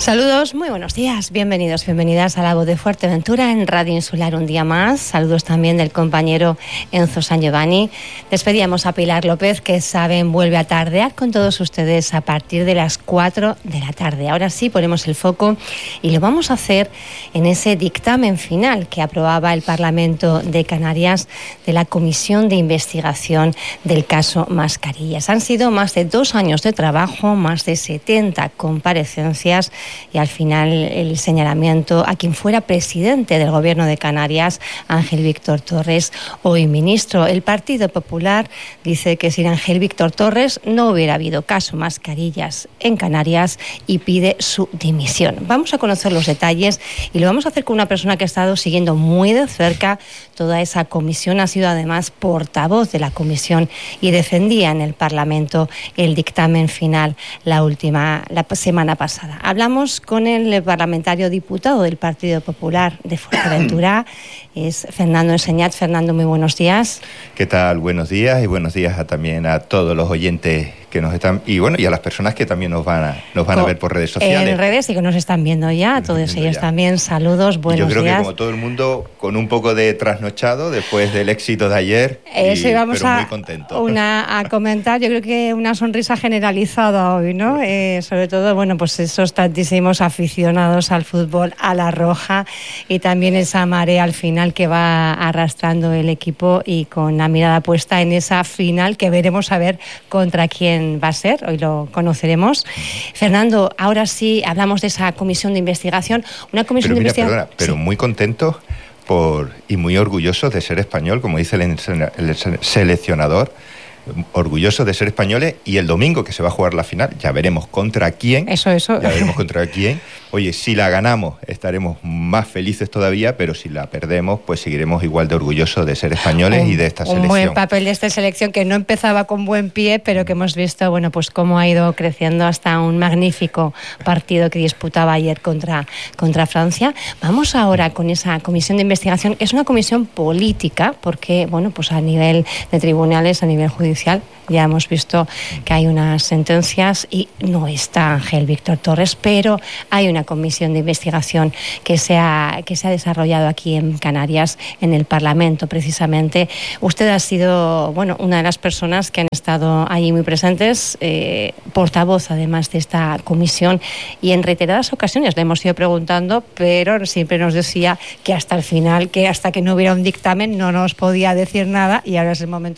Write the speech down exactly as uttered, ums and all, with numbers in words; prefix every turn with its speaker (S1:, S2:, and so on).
S1: Saludos, muy buenos días, bienvenidos, bienvenidas a La Voz de Fuerteventura en Radio Insular un día más. Saludos también del compañero Enzo San Giovanni. Despedíamos a Pilar López, que saben vuelve a tardear con todos ustedes a partir de las cuatro de la tarde. Ahora sí ponemos el foco y lo vamos a hacer en ese dictamen final que aprobaba el Parlamento de Canarias de la Comisión de Investigación del caso Mascarillas. Han sido más de dos años de trabajo, más de setenta comparecencias y al final el señalamiento a quien fuera presidente del Gobierno de Canarias, Ángel Víctor Torres, hoy ministro. El Partido Popular dice que sin Ángel Víctor Torres no hubiera habido caso Mascarillas en Canarias y pide su dimisión. Vamos a conocer los detalles y lo vamos a hacer con una persona que ha estado siguiendo muy de cerca toda esa comisión. Ha sido además portavoz de la comisión y defendía en el Parlamento el dictamen final la última la semana pasada. Hablamos con el parlamentario diputado del Partido Popular de Fuerteventura, es Fernando Enseñat. Fernando, muy buenos días.
S2: ¿Qué tal? Buenos días y buenos días a, también a todos los oyentes que nos están, y bueno, y a las personas que también nos van a, nos van a ver por redes sociales.
S1: En redes y que nos están viendo ya, todos viendo ellos ya. También, saludos, buenos días.
S2: Yo creo
S1: días.
S2: que como todo el mundo, con un poco de trasnochado después del éxito de ayer,
S1: Eso, y vamos
S2: pero
S1: a,
S2: muy contento.
S1: Una, a comentar, yo creo que una sonrisa generalizada hoy, ¿no? Eh, sobre todo, bueno, pues esos tantísimos aficionados al fútbol, a la roja, y también esa marea al final que va arrastrando el equipo y con la mirada puesta en esa final que veremos a ver contra quién va a ser, hoy lo conoceremos. Fernando, ahora sí hablamos de esa comisión de investigación, una comisión
S2: pero
S1: de
S2: mira,
S1: investigación...
S2: Perdona, pero
S1: sí.
S2: muy contento por, y muy orgullosos de ser español, como dice el, el seleccionador, orgullosos de ser españoles, y el domingo que se va a jugar la final, ya veremos contra quién.
S1: Eso, eso.
S2: Ya veremos contra quién. Oye, si la ganamos estaremos más felices todavía, pero si la perdemos, pues seguiremos igual de orgullosos de ser españoles un, y de esta
S1: un
S2: selección.
S1: Un buen papel de esta selección que no empezaba con buen pie, pero que hemos visto, bueno, pues cómo ha ido creciendo hasta un magnífico partido que disputaba ayer contra, contra Francia. Vamos ahora con esa comisión de investigación. Es una comisión política, porque, bueno, pues a nivel de tribunales, a nivel judicial, ya hemos visto que hay unas sentencias y no está Ángel Víctor Torres, pero hay una comisión de investigación que se ha, que se ha desarrollado aquí en Canarias, en el Parlamento precisamente. Usted ha sido, bueno, una de las personas que han estado allí muy presentes, eh, portavoz además de esta comisión, y en reiteradas ocasiones le hemos ido preguntando, pero siempre nos decía que hasta el final, que hasta que no hubiera un dictamen no nos podía decir nada, y ahora es el momento